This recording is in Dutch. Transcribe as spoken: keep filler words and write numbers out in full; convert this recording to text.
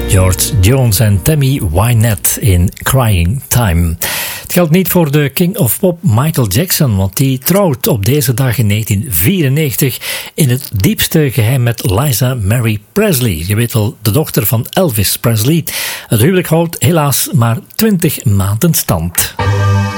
George Jones en Tammy Wynette in Crying Time. Het geldt niet voor de King of Pop Michael Jackson, want die trouwt op deze dag in negentien vierennegentig in het diepste geheim met Liza Mary Presley. Je weet wel, de dochter van Elvis Presley. Het huwelijk houdt helaas maar twintig maanden stand.